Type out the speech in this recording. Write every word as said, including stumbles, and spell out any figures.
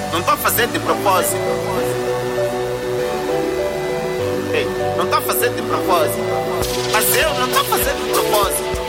Não tô fazendo de propósito. Ei, não tô fazendo de propósito. Mas eu não tô fazendo de propósito.